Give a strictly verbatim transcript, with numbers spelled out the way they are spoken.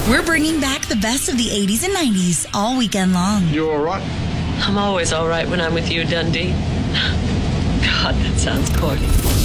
We're bringing back the best of the eighties and nineties all weekend long. You all right? I'm always all right when I'm with you, Dundee. God, that sounds corny.